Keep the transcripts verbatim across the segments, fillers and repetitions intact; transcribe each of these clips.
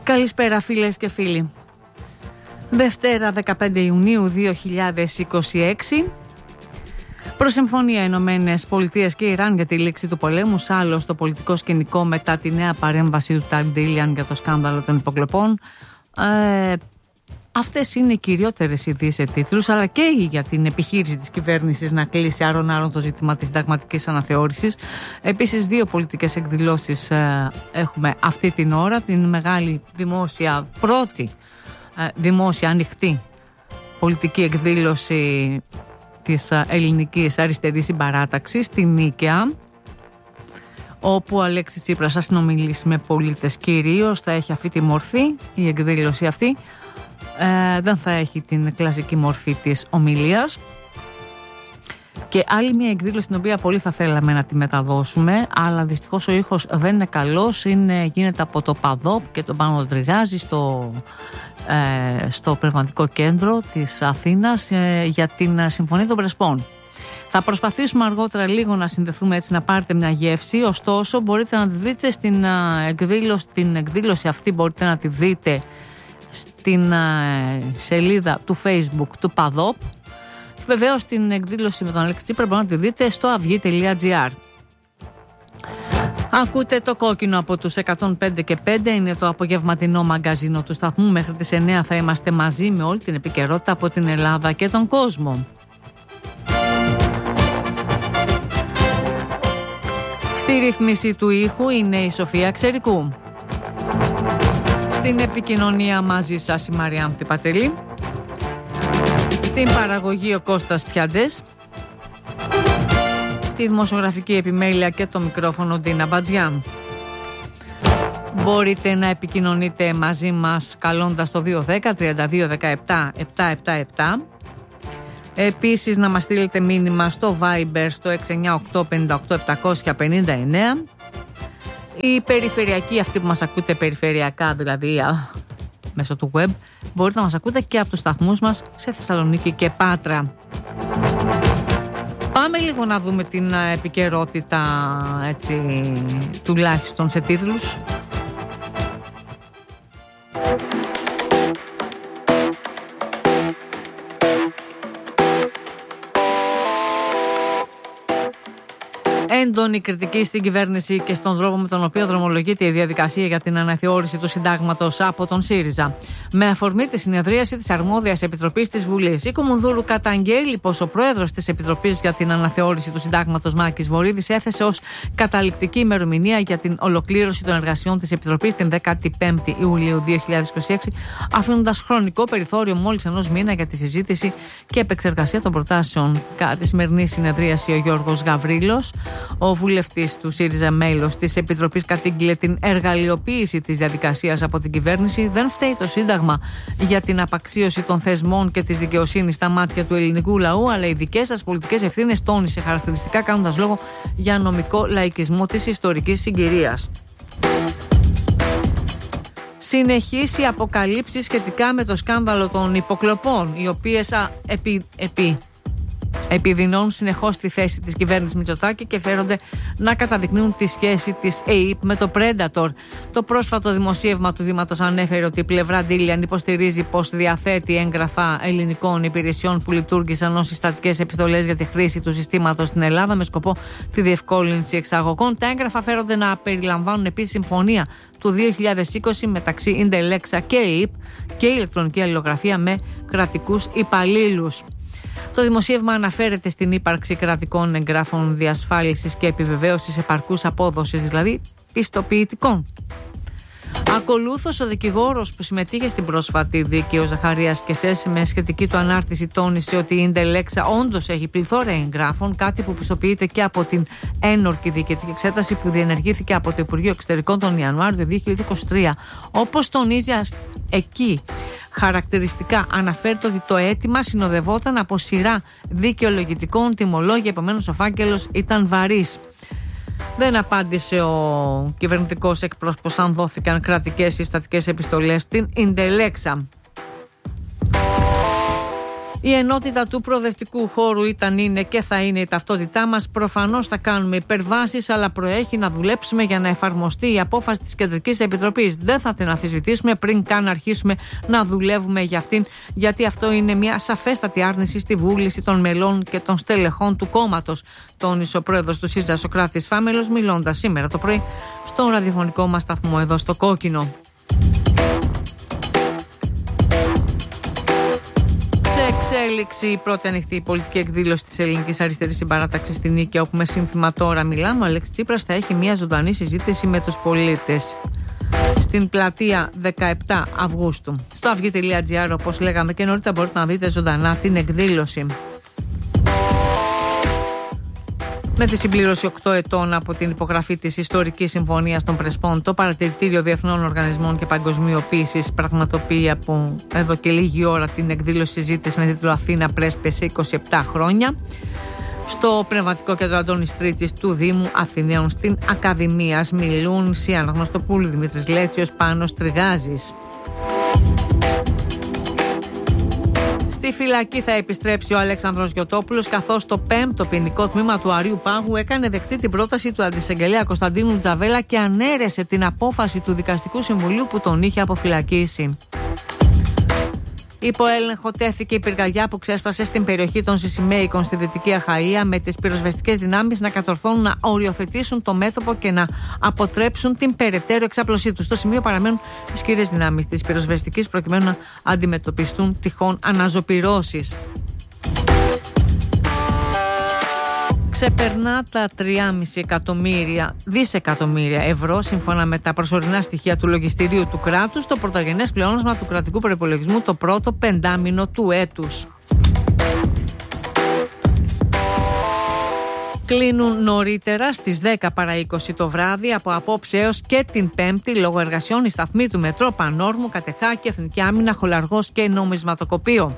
Καλησπέρα φίλες και φίλοι. Δευτέρα δεκαπέντε Ιουνίου δύο χιλιάδες είκοσι έξι. Προς συμφωνία Ηνωμένες Πολιτείες και Ιράν για τη λήξη του πολέμου, άλλο στο πολιτικό σκηνικό μετά τη νέα παρέμβαση του Ταρντίλιαν για το σκάνδαλο των υποκλοπών. Ε, αυτές είναι οι κυριότερες ειδήσεις σε τίτλους, αλλά και για την επιχείρηση της κυβέρνησης να κλείσει άρον-άρον το ζήτημα της συνταγματικής αναθεώρησης. Επίσης, δύο πολιτικές εκδηλώσεις ε, έχουμε αυτή την ώρα. Την μεγάλη δημόσια, πρώτη ε, δημόσια ανοιχτή πολιτική εκδήλωση της ελληνικής αριστερής συμπαράταξης στην Νίκαια, όπου ο Αλέξης Τσίπρας θα συνομιλήσει με πολίτες κυρίως. Θα έχει αυτή τη μορφή η εκδήλωση αυτή, ε, δεν θα έχει την κλασική μορφή της ομιλίας. Και άλλη μια εκδήλωση την οποία πολύ θα θέλαμε να τη μεταδώσουμε, αλλά δυστυχώς ο ήχος δεν είναι καλός, είναι, γίνεται από το ΠΑΔΟΠ και τον Πάνο Τριγάζη στο, ε, στο Πνευματικό Κέντρο της Αθήνας ε, για την Συμφωνία των Πρεσπών. Θα προσπαθήσουμε αργότερα λίγο να συνδεθούμε έτσι να πάρετε μια γεύση, ωστόσο μπορείτε να τη δείτε στην εκδήλωση, την εκδήλωση αυτή μπορείτε να τη δείτε στην ε, σελίδα του Facebook του ΠΑΔΟΠ. Βεβαίως την εκδήλωση με τον Αλέξη Τσίπρα μπορείτε να τη δείτε στο αυγή τελεία τζι άρ. Ακούτε το κόκκινο από τους εκατόν πέντε και πέντε, είναι το απογευματινό μαγκαζίνο του σταθμού. Μέχρι τις εννέα θα είμαστε μαζί με όλη την επικαιρότητα από την Ελλάδα και τον κόσμο. Στη ρύθμιση του ήχου είναι η Σοφία Ξερικού. Στην επικοινωνία μαζί σας η Μαριάνθη Πατσελή. Στην παραγωγή ο Κώστας Πιάντες. Στη δημοσιογραφική επιμέλεια και το μικρόφωνο Ντίνα Μπατζιά. Μπορείτε να επικοινωνείτε μαζί μας καλώντας το δύο ένα μηδέν τριάντα δύο δεκαεπτά επτακόσια εβδομήντα επτά. Επίσης να μας στείλετε μήνυμα στο Viber στο έξι εννιά οκτώ πέντε οκτώ επτακόσια πενήντα εννέα. Η περιφερειακή, αυτή που μας ακούτε περιφερειακά δηλαδή α, μέσω του web, μπορείτε να μας ακούτε και από τους σταθμούς μας σε Θεσσαλονίκη και Πάτρα. Πάμε λίγο να δούμε την επικαιρότητα, έτσι, τουλάχιστον σε τίτλους. Έντονη κριτική στην κυβέρνηση και στον τρόπο με τον οποίο δρομολογείται η διαδικασία για την αναθεώρηση του συντάγματος από τον ΣΥΡΙΖΑ. Με αφορμή τη συνεδρίαση της αρμόδιας επιτροπής της Βουλής, η Κομμουνδούρου καταγγέλει πως ο πρόεδρος της Επιτροπής για την αναθεώρηση του συντάγματος, Μάκης Βορίδης, έθεσε ως καταληκτική ημερομηνία για την ολοκλήρωση των εργασιών της Επιτροπής την δεκάτη πέμπτη Ιουλίου δύο χιλιάδες είκοσι έξι, αφήνοντας χρονικό περιθώριο μόλις ενός μήνα για τη συζήτηση και επεξεργασία των προτάσεων. Κατά τη σημερινή συνεδρίαση, ο Γιώργος Γαβρίλος, ο βουλευτής του ΣΥΡΙΖΑ, μέλος της Επιτροπής, κατήγγειλε την εργαλειοποίηση της διαδικασίας από την κυβέρνηση. Δεν φταίει το Σύνταγμα για την απαξίωση των θεσμών και της δικαιοσύνης στα μάτια του ελληνικού λαού, αλλά οι δικές σας πολιτικές ευθύνες, τόνισε χαρακτηριστικά, κάνοντας λόγο για νομικό λαϊκισμό της ιστορικής συγκυρίας. Συνεχίσει αποκαλύψεις σχετικά με το σκάνδαλο των υποκλοπών, οι οποίες α, επί, επί επιδεινώνουν συνεχώς τη θέση της κυβέρνησης Μητσοτάκη και φέρονται να καταδεικνύουν τη σχέση της ΕΥΠ με το Predator. Το πρόσφατο δημοσίευμα του Δήματος ανέφερε ότι η πλευρά Ντίλιαν υποστηρίζει πως διαθέτει έγγραφα ελληνικών υπηρεσιών που λειτουργήσαν ως συστατικές επιστολές για τη χρήση του συστήματος στην Ελλάδα με σκοπό τη διευκόλυνση εξαγωγών. Τα έγγραφα φέρονται να περιλαμβάνουν επίσης συμφωνία του δύο χιλιάδες είκοσι μεταξύ Ιντελέξα και ΕΥΠ και ηλεκτρονική αλληλογραφία με κρατικούς υπαλλήλους. Το δημοσίευμα αναφέρεται στην ύπαρξη κρατικών εγγράφων διασφάλισης και επιβεβαίωσης επαρκούς απόδοσης, δηλαδή πιστοποιητικών. Ακολούθως, ο δικηγόρος που συμμετείχε στην πρόσφατη δίκη, ο Ζαχαρίας Κεσές, με σχετική του ανάρτηση τόνισε ότι η Ιντελέξα όντως έχει πληθώρα εγγράφων, κάτι που πιστοποιείται και από την ένορκη διοικητική εξέταση που διενεργήθηκε από το Υπουργείο Εξωτερικών τον Ιανουάριο δύο χιλιάδες είκοσι τρία. Όπως τονίζει εκεί, χαρακτηριστικά αναφέρεται ότι το αίτημα συνοδευόταν από σειρά δικαιολογητικών τιμολόγια, επομένως ο φάκελος ήταν βαρύς. Δεν απάντησε ο κυβερνητικός εκπρόσωπος αν δόθηκαν κρατικές ή στατικές επιστολές στην Ιντελέξα. Η ενότητα του προοδευτικού χώρου ήταν, είναι και θα είναι η ταυτότητά μας. Προφανώς θα κάνουμε υπερβάσεις, αλλά προέχει να δουλέψουμε για να εφαρμοστεί η απόφαση της Κεντρικής Επιτροπής. Δεν θα την αμφισβητήσουμε πριν καν αρχίσουμε να δουλεύουμε για αυτήν, γιατί αυτό είναι μια σαφέστατη άρνηση στη βούληση των μελών και των στελεχών του κόμματος, τόνισε ο πρόεδρος του ΣΥΡΙΖΑ Σωκράτης Φάμελος, μιλώντας σήμερα το πρωί στον ραδιοφωνικό μας σταθμό εδώ στο Κόκκινο. Εξέλιξη η πρώτη ανοιχτή πολιτική εκδήλωση της Ελληνικής Αριστερής Συμπαράταξης στην Νίκαια, όπου με σύνθημα «Τώρα μιλάμε», ο Αλέξης Τσίπρας θα έχει μια ζωντανή συζήτηση με τους πολίτες στην πλατεία δεκαεπτά Αυγούστου. Στο αυγή τελεία τζι άρ, όπως λέγαμε και νωρίτερα, μπορείτε να δείτε ζωντανά την εκδήλωση. Με τη συμπλήρωση οκτώ ετών από την υπογραφή της Ιστορικής Συμφωνίας των Πρεσπών, το Παρατηρητήριο Διεθνών Οργανισμών και Παγκοσμιοποίησης πραγματοποιεί από εδώ και λίγη ώρα την εκδήλωση συζήτηση με τίτλο «Αθήνα Πρέσπες είκοσι επτά χρόνια» στο Πνευματικό Κέντρο Αντώνης Τρίτσης του Δήμου Αθηναίων στην Ακαδημία. Μιλούν Σία Αναγνωστοπούλου, Δημήτρης Λέτσιος, Πάνος Τριγάζης. Στη φυλακή θα επιστρέψει ο Αλέξανδρος Γιωτόπουλος, καθώς το πέμπτο ποινικό τμήμα του Αριού Πάγου έκανε δεκτή την πρόταση του αντισαγγελέα Κωνσταντίνου Τζαβέλα και ανέρεσε την απόφαση του Δικαστικού Συμβουλίου που τον είχε αποφυλακίσει. Υπό έλεγχο τέθηκε η πυρκαγιά που ξέσπασε στην περιοχή των Σισιμαίικων στη Δυτική Αχαΐα, με τις πυροσβεστικές δυνάμεις να κατορθώνουν να οριοθετήσουν το μέτωπο και να αποτρέψουν την περαιτέρω εξάπλωσή του. Στο σημείο παραμένουν ισχυρές δυνάμεις της πυροσβεστικής προκειμένου να αντιμετωπιστούν τυχόν αναζωπυρώσεις. Ξεπερνά τα τρία κόμμα πέντε εκατομμύρια δισεκατομμύρια ευρώ, σύμφωνα με τα προσωρινά στοιχεία του λογιστηρίου του κράτους, το πρωτογενές πλεόνασμα του κρατικού προϋπολογισμού το πρώτο πεντάμινο του έτους. Κλείνουν νωρίτερα στις δέκα παρά είκοσι το βράδυ από απόψε έως και την Πέμπτη λόγω εργασιών οι σταθμοί του Μετρό Πανόρμου, Κατεχάκη, Εθνική Άμυνα, Χολαργός και Νομισματοκοπείο.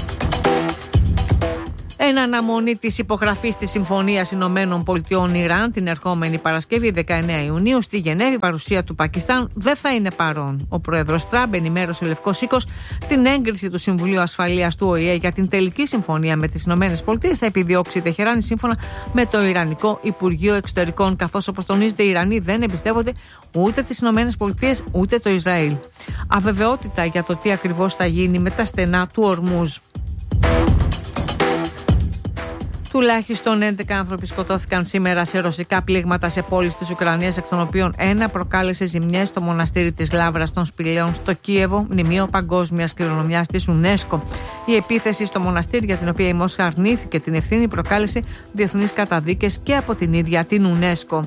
Εν αναμονή της υπογραφής της Συμφωνίας Ηνωμένων Πολιτειών Ιράν την ερχόμενη Παρασκευή δεκαεννέα Ιουνίου στη Γενέβη, η παρουσία του Πακιστάν δεν θα είναι παρόν. Ο πρόεδρος Τραμπ ενημέρωσε ο Λευκός Οίκος την έγκριση του Συμβουλίου Ασφαλείας του Ο Η Ε για την τελική συμφωνία με τις Ηνωμένες Πολιτείες θα επιδιώξει η Τεχεράνη σύμφωνα με το Ιρανικό Υπουργείο Εξωτερικών, καθώς όπως τονίζεται οι Ιρανοί δεν εμπιστεύονται ούτε τις Ηνωμένες Πολιτείες ούτε το Ισραήλ. Αβεβαιότητα για το τι ακριβώς θα γίνει με τα στενά του Ορμούζ. Τουλάχιστον έντεκα άνθρωποι σκοτώθηκαν σήμερα σε ρωσικά πλήγματα σε πόλεις της Ουκρανίας, εκ των οποίων ένα προκάλεσε ζημιές στο μοναστήρι της Λάβρας των Σπηλαίων στο Κίεβο, μνημείο παγκόσμιας κληρονομιάς της UNESCO. Η επίθεση στο μοναστήρι, για την οποία η Μόσχα αρνήθηκε την ευθύνη, προκάλεσε διεθνείς καταδίκες και από την ίδια την UNESCO.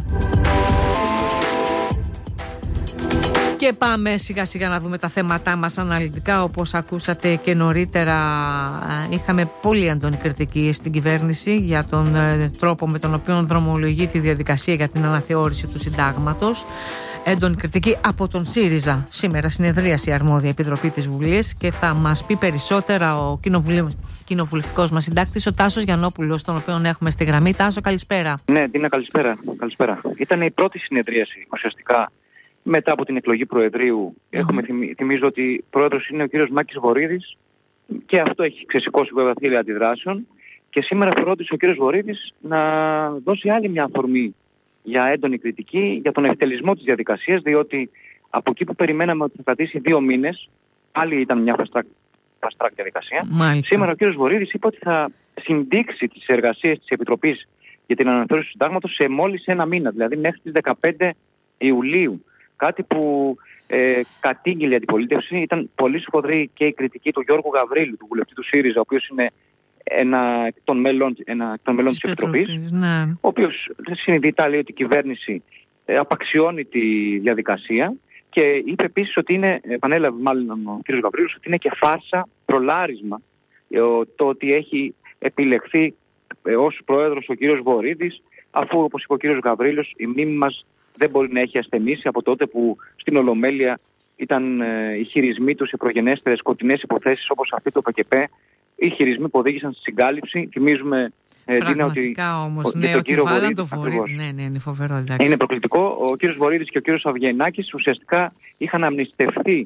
Και πάμε σιγά σιγά να δούμε τα θέματά μας αναλυτικά. Όπως ακούσατε και νωρίτερα, είχαμε πολύ έντονη κριτική στην κυβέρνηση για τον τρόπο με τον οποίο δρομολογεί τη διαδικασία για την αναθεώρηση του συντάγματος. Έντονη κριτική από τον ΣΥΡΙΖΑ. Σήμερα συνεδρίασε η αρμόδια επιτροπή της Βουλής και θα μας πει περισσότερα ο κοινοβουλευτικός μας συντάκτης, ο Τάσος Γιαννόπουλος, τον οποίο έχουμε στη γραμμή. Τάσο, καλησπέρα. Ναι, Τίνα, καλησπέρα. καλησπέρα. Ήταν η πρώτη συνεδρίαση ουσιαστικά μετά από την εκλογή Προεδρείου. Mm-hmm. Έχουμε, θυμίζω ότι πρόεδρος είναι ο κύριος Μάκης Βορίδης και αυτό έχει ξεσηκώσει βέβαια θύελα αντιδράσεων. Και σήμερα φρόντισε ο κύριος Βορίδης να δώσει άλλη μια αφορμή για έντονη κριτική για τον επιτελεσμό της διαδικασίας, διότι από εκεί που περιμέναμε ότι θα κρατήσει δύο μήνες, πάλι ήταν μια fast track διαδικασία. Μάλιστα. Σήμερα ο κύριος Βορίδης είπε ότι θα συντήξει τις εργασίες της Επιτροπής για την αναθεώρηση του συντάγματος σε μόλις ένα μήνα, δηλαδή μέχρι τις δεκαπέντε Ιουλίου. Κάτι που ε, κατήγγειλε η αντιπολίτευση. Ήταν πολύ σφοδρή και η κριτική του Γιώργου Γαβρίλου, του βουλευτή του ΣΥΡΙΖΑ, ο οποίος είναι ένα εκ των μελών, ένα, των μελών της Επιτροπής, ναι. Ο οποίος συνειδητά λέει ότι η κυβέρνηση ε, απαξιώνει τη διαδικασία και είπε επίσης ότι είναι, επανέλαβε μάλλον ο κ. Γαβρίλος, ότι είναι και φάρσα, τρολάρισμα ε, το ότι έχει επιλεχθεί ε, ως πρόεδρος ο κ. Βορίδης, αφού όπως είπε ο κ. Γαβρίλος η μνήμη μας δεν μπορεί να έχει ασθενήσει από τότε που στην Ολομέλεια ήταν ε, οι χειρισμοί του σε προγενέστερες σκοτεινές υποθέσεις όπως αυτή του ΠΚΠ, οι χειρισμοί που οδήγησαν στη συγκάλυψη. Θυμίζουμε ε, πραγματικά ότι, όμως, ναι, ότι βάλαν το Βορίδη. Ναι, ναι, είναι φοβερό. Εντάξει. Είναι προκλητικό. Ο κύριος Βορίδης και ο κύριος Αυγενάκης ουσιαστικά είχαν αμνηστευτεί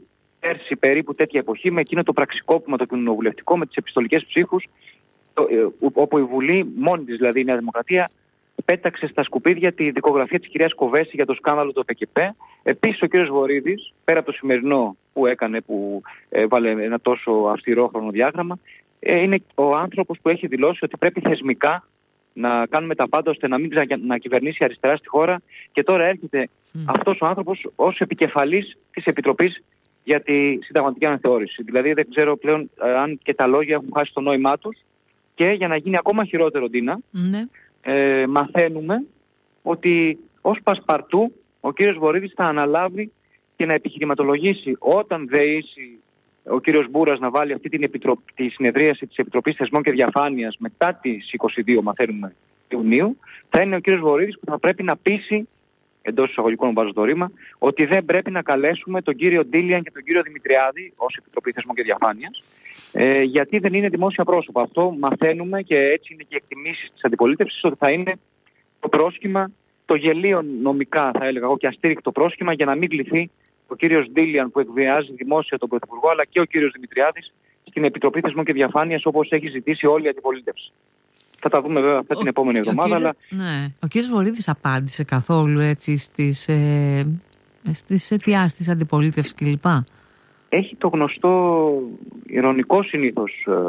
πέρσι περίπου τέτοια εποχή, με εκείνο το πραξικόπημα το κοινοβουλευτικό, με τις επιστολικές ψήφους, όπου η Βουλή, μόνη της δηλαδή η Νέα Δημοκρατία, πέταξε στα σκουπίδια τη δικογραφία της κυρίας Κοβέση για το σκάνδαλο του ΠΚΠ. Επίσης ο κύριος Βορίδης, πέρα από το σημερινό που έκανε, που έβαλε ένα τόσο αυστηρό χρονοδιάγραμμα, είναι ο άνθρωπος που έχει δηλώσει ότι πρέπει θεσμικά να κάνουμε τα πάντα ώστε να μην ξανακυβερνήσει η αριστερά στη χώρα, και τώρα έρχεται mm. αυτός ο άνθρωπος ως επικεφαλής της Επιτροπής για τη συνταγματική αναθεώρηση. Δηλαδή δεν ξέρω πλέον αν και τα λόγια έχουν χάσει το νόημά τους, και για να γίνει ακόμα χειρότερο, Ντίνα, mm. ε, μαθαίνουμε ότι ως πασπαρτού ο κύριος Βορίδης θα αναλάβει και να επιχειρηματολογήσει όταν δεήσει ο κύριος Μπούρας να βάλει αυτή την επιτρο... τη συνεδρίαση της Επιτροπής Θεσμών και Διαφάνειας μετά τις είκοσι δύο, μαθαίνουμε, Ιουνίου. Θα είναι ο κύριος Βορίδης που θα πρέπει να πείσει, εντός εισαγωγικών βάζω το ρήμα, ότι δεν πρέπει να καλέσουμε τον κύριο Ντίλιαν και τον κύριο Δημητριάδη ως Επιτροπή Θεσμών και Διαφάνειας, ε, γιατί δεν είναι δημόσια πρόσωπα. Αυτό μαθαίνουμε, και έτσι είναι και οι εκτιμήσεις της αντιπολίτευσης, ότι θα είναι το πρόσχημα, το γελίο νομικά θα έλεγα εγώ και αστήρικτο πρόσχημα, για να μην κληθεί ο κύριος Ντίλιαν που εκβιάζει δημόσια τον Πρωθυπουργό, αλλά και ο κύριος Δημητριάδης στην Επιτροπή Θεσμών και Διαφάνειας, όπως έχει ζητήσει όλη η αντιπολίτευση. Θα τα δούμε βέβαια αυτή την επόμενη εβδομάδα. Ο, αλλά... ναι. ο κύριος Βορίδης απάντησε καθόλου έτσι στις, ε, στις αιτιάσεις της αντιπολίτευσης κλπ? Έχει το γνωστό ειρωνικό συνήθως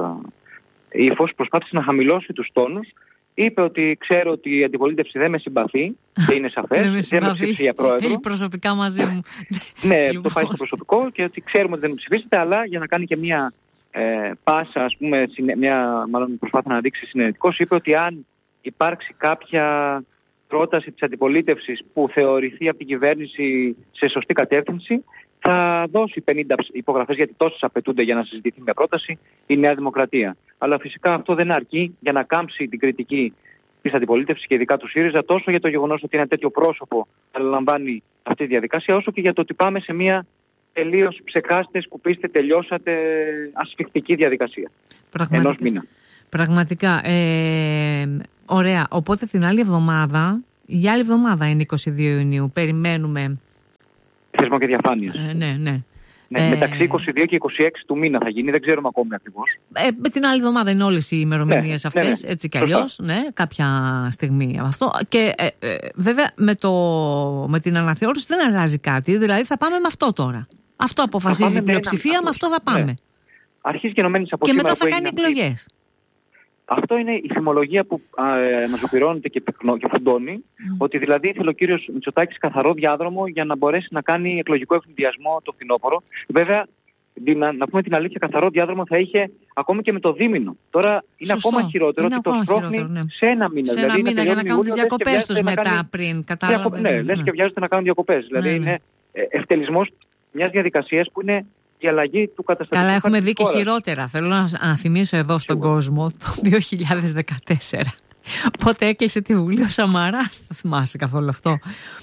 ε, ύφος, προσπάθησε να χαμηλώσει τους τόνους. Είπε ότι ξέρω ότι η αντιπολίτευση δεν με συμπαθεί και είναι σαφές. Δεν με ψήφισε για πρόεδρο. Έχει προσωπικά μαζί μου. Ναι, το πάει στο προσωπικό, και ότι ξέρουμε ότι δεν με ψηφίσετε, αλλά για να κάνει και μια ε, πάσα, ας πούμε, μια μάλλον προσπάθεια να δείξει συνενετικός, είπε ότι αν υπάρξει κάποια πρόταση της αντιπολίτευσης που θεωρηθεί από την κυβέρνηση σε σωστή κατεύθυνση, θα δώσει πενήντα υπογραφές, γιατί τόσες απαιτούνται για να συζητηθεί μια πρόταση, η Νέα Δημοκρατία. Αλλά φυσικά αυτό δεν αρκεί για να κάμψει την κριτική της αντιπολίτευσης και ειδικά του ΣΥΡΙΖΑ, τόσο για το γεγονός ότι ένα τέτοιο πρόσωπο αναλαμβάνει αυτή τη διαδικασία, όσο και για το ότι πάμε σε μια τελείως ψεκάστε, σκουπίστε, τελειώσατε ασφιχτική διαδικασία. Πραγματικά. Ενός μήνα. Πραγματικά. Ε, ωραία. Οπότε την άλλη εβδομάδα, η άλλη εβδομάδα είναι είκοσι δύο Ιουνίου. Περιμένουμε. Θεσμό και διαφάνεια. Ε, ναι, ναι. Ναι, ε... μεταξύ είκοσι δύο και είκοσι έξι του μήνα θα γίνει, δεν ξέρουμε ακόμη ακριβώς. Ε, με την άλλη εβδομάδα είναι όλες οι ημερομηνίες ναι, αυτές, ναι, ναι. έτσι κι αλλιώς, ναι, κάποια στιγμή αυτό. Και ε, ε, βέβαια με, το, με την αναθεώρηση δεν αλλάζει κάτι, δηλαδή θα πάμε με αυτό τώρα. Αυτό αποφασίζει η πλειοψηφία, με, με αυτό θα πάμε. Ναι. Αρχίζει γενομένης από και σήμερα μετά θα κάνει εκλογές. Αυτό είναι η θυμολογία που ε, μαζοπυρώνεται και, και φουντώνει, mm. ότι δηλαδή ήθελε ο κύριος Μητσοτάκης καθαρό διάδρομο για να μπορέσει να κάνει εκλογικό ευνηδιασμό το φθινόπωρο. Βέβαια, να, να πούμε την αλήθεια, καθαρό διάδρομο θα είχε ακόμη και με το δίμηνο. Τώρα είναι Σωστό. ακόμα χειρότερο είναι ότι ακόμα το σπρώχνει ναι. σε ένα μήνα. Σε ένα δηλαδή, μήνα για να κάνουν τις διακοπές τους μετά κάνει... πριν. Κατάλαβε. Ναι, ναι, λες και βιάζονται να κάνουν διακοπές. Δηλαδή ναι, ναι. είναι ευτελισμός μιας διαδικασίας που είναι η αλλαγή του καταστατικού. Καλά, έχουμε δει και χειρότερα. Θέλω να, να θυμίσω εδώ στον Σίγουρα. κόσμο το δύο χιλιάδες δεκατέσσερα. Πότε έκλεισε τη Βουλή ο Σαμαράς. Θα θυμάσαι καθόλου αυτό?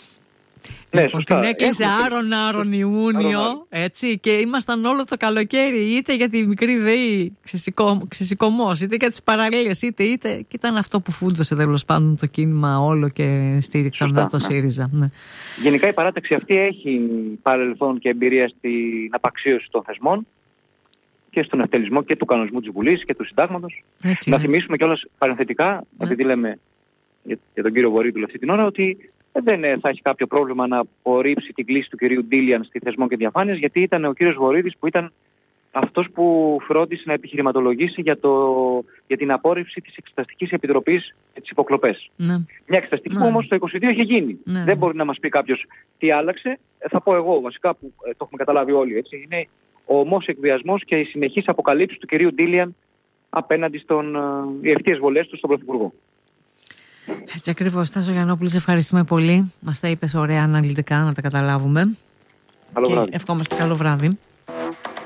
Ναι, λοιπόν, την έκλεισε άρον άρον Ιούνιο, έτσι, και ήμασταν όλο το καλοκαίρι είτε για τη μικρή ΔΕΗ ξεσηκωμός, είτε για τις παραλίες, είτε, είτε, και ήταν αυτό που φούντωσε τέλος πάντων το κίνημα όλο και στήριξαν Σωστά, το ναι. ΣΥΡΙΖΑ. Ναι. Γενικά η παράταξη αυτή έχει παρελθόν και εμπειρία στην απαξίωση των θεσμών και στον ευτελισμό και του κανονισμού της Βουλής και του Συντάγματος. Έτσι, να ναι. θυμίσουμε κιόλας παρενθετικά, ναι. επειδή λέμε για, για τον κύριο Βορίδη αυτή την ώρα, ότι δεν θα έχει κάποιο πρόβλημα να απορρίψει την κλίση του κυρίου Ντίλιαν στη Θεσμών και Διαφάνειας, γιατί ήταν ο κύριος Βορίδης που ήταν αυτός που φρόντισε να επιχειρηματολογήσει για, το, για την απόρριψη της Εξεταστικής Επιτροπής και τις υποκλοπές. Ναι. Μια εξεταστική ναι. που όμως το είκοσι δύο είχε γίνει. Ναι. Δεν μπορεί να μας πει κάποιος τι άλλαξε. Θα πω εγώ βασικά που ε, το έχουμε καταλάβει όλοι. Έτσι. Είναι ο ομός εκβιασμός και οι συνεχείς αποκαλύψεις του κυρίου Ντίλιαν απέναντι στον ε, ευθείες βολές του στον Πρωθυπουργό. Έτσι ακριβώς. Τάσο Γιαννόπουλη, σε ευχαριστούμε πολύ. Μας τα είπες ωραία αναλυτικά να τα καταλάβουμε. Καλό και βράδυ. Ευχόμαστε καλό βράδυ.